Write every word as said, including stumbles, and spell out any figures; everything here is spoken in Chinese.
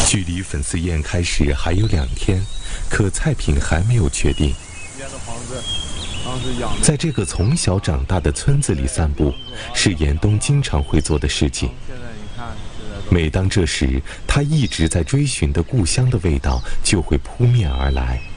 距离粉丝宴开始还有两天，可菜品还没有确定。在这个从小长大的村子里散步，是严冬经常会做的事情。每当这时，他一直在追寻的故乡的味道就会扑面而来。